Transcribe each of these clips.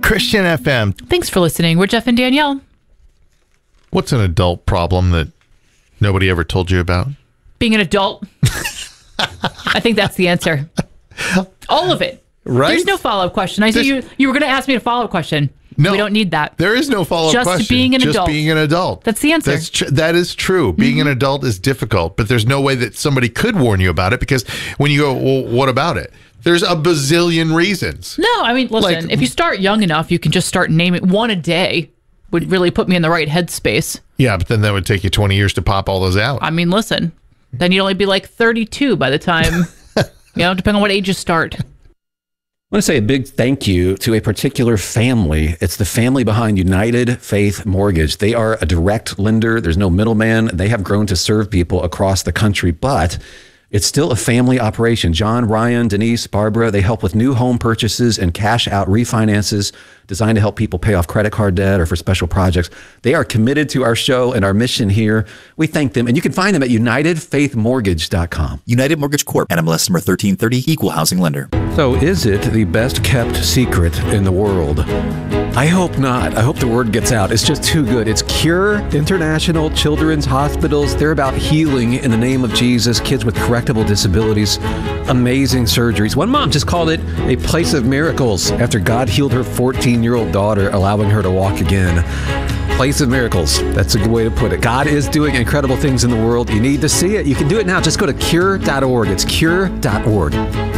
Christian FM. Thanks for listening. We're Jeff and Danielle. What's an adult problem that nobody ever told you about? Being an adult. I think that's the answer. All of it. Right? There's no follow-up question. I said you were going to ask me a follow-up question. No, we don't need that. There is no follow-up question. Just being an adult. Just being an adult. That's the answer. That is true. Being an adult is difficult, but there's no way that somebody could warn you about it, because when you go, well, what about it? There's a bazillion reasons. No, I mean, listen, if you start young enough, you can just start naming one a day. Would really put me in the right headspace. Yeah, but then that would take you 20 years to pop all those out. I mean, listen, then you'd only be like 32 by the time, depending on what age you start. I want to say a big thank you to a particular family. It's the family behind United Faith Mortgage. They are a direct lender. There's no middleman. They have grown to serve people across the country, but it's still a family operation. John, Ryan, Denise, Barbara, they help with new home purchases and cash out refinances designed to help people pay off credit card debt or for special projects. They are committed to our show and our mission here. We thank them. And you can find them at UnitedFaithMortgage.com. United Mortgage Corp. NMLS number 1330, Equal Housing Lender. So is it the best kept secret in the world? I hope not. I hope the word gets out. It's just too good. It's Cure International Children's Hospitals. They're about healing in the name of Jesus, kids with correctable disabilities, amazing surgeries. One mom just called it a place of miracles after God healed her 14-year-old daughter, allowing her to walk again. Place of miracles. That's a good way to put it. God is doing incredible things in the world. You need to see it. You can do it now. Just go to cure.org. It's cure.org.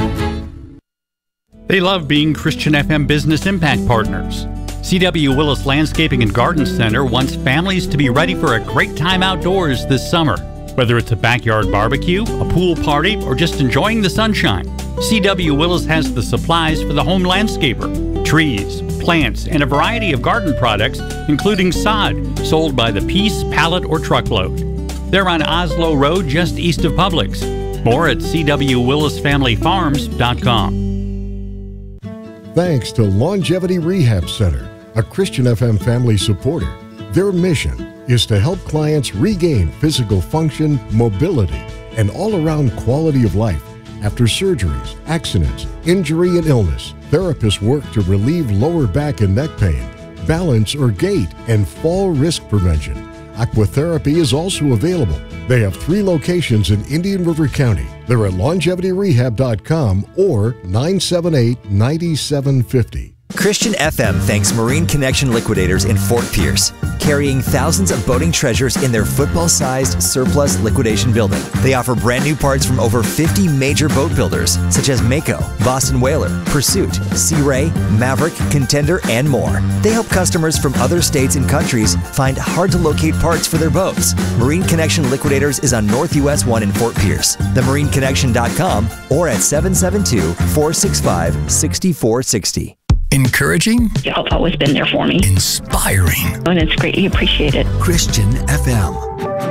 They love being Christian FM Business Impact Partners. C.W. Willis Landscaping and Garden Center wants families to be ready for a great time outdoors this summer. Whether it's a backyard barbecue, a pool party, or just enjoying the sunshine, C.W. Willis has the supplies for the home landscaper: trees, plants, and a variety of garden products, including sod, sold by the piece, pallet, or truckload. They're on Oslo Road, just east of Publix. More at cwwillisfamilyfarms.com. Thanks to Longevity Rehab Center, a Christian FM family supporter. Their mission is to help clients regain physical function, mobility, and all-around quality of life after surgeries, accidents, injury, and illness. Therapists work to relieve lower back and neck pain, balance or gait, and fall risk prevention. Aquatherapy is also available. They have 3 locations in Indian River County. They're at longevityrehab.com or 978-9750. Christian FM thanks Marine Connection Liquidators in Fort Pierce, carrying thousands of boating treasures in their football-sized surplus liquidation building. They offer brand new parts from over 50 major boat builders, such as Mako, Boston Whaler, Pursuit, Sea Ray, Maverick, Contender, and more. They help customers from other states and countries find hard-to-locate parts for their boats. Marine Connection Liquidators is on North US 1 in Fort Pierce, themarineconnection.com, or at 772-465-6460. Encouraging? Y'all have always been there for me. Inspiring. And it's greatly appreciated. Christian FM.